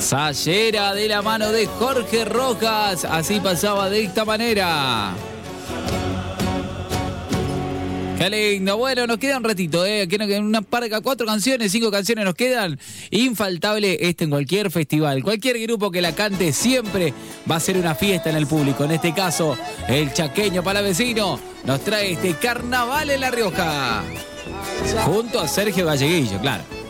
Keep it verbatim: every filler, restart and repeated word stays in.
Sayera de la mano de Jorge Rojas, así pasaba de esta manera. Qué lindo. Bueno, nos queda un ratito, ¿eh? Una par de cuatro canciones, cinco canciones nos quedan. Infaltable este en cualquier festival. Cualquier grupo que la cante siempre va a ser una fiesta en el público. En este caso, el Chaqueño Palavecino nos trae este Carnaval en La Rioja. Junto a Sergio Galleguillo, claro.